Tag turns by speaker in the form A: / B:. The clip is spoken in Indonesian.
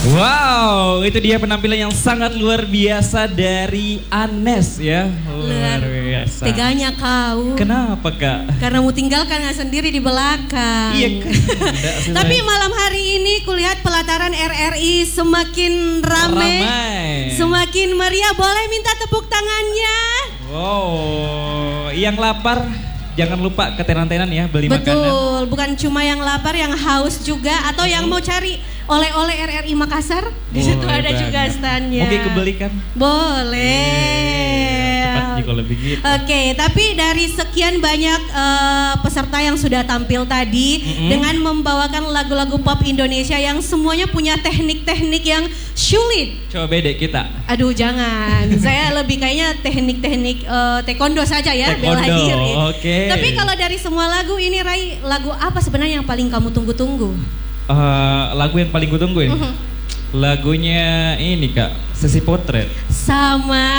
A: Wow, itu dia penampilan yang sangat luar biasa dari Anes ya. Luar biasa.
B: Teganya kau.
A: Kenapa kak?
B: Karena mau tinggalkan sendiri di belakang.
A: Iya kan.
B: Tapi malam hari ini kulihat pelataran RRI semakin ramai. Semakin meriah. Boleh minta tepuk tangannya?
A: Wow, yang lapar jangan lupa ke tenan-tenan ya beli makanan.
B: Betul, bukan cuma yang lapar, yang haus juga atau yang mau cari oleh-oleh RRI Makassar. Di situ ada juga standnya.
A: Mungkin kebelikan?
B: Boleh.
A: Cepat kalau begitu.
B: Oke, tapi dari sekian banyak peserta yang sudah tampil tadi dengan membawakan lagu-lagu pop Indonesia yang semuanya punya teknik-teknik yang sulit.
A: Coba bedek kita.
B: Aduh jangan, saya lebih kayaknya teknik-teknik taekwondo saja ya, bela diri.
A: Oke.
B: Tapi kalau dari semua lagu ini Rai, lagu apa sebenarnya yang paling kamu tunggu-tunggu?
A: Lagu yang paling kutunggu ya? Lagunya ini kak, Sesi Potret.
B: Sama.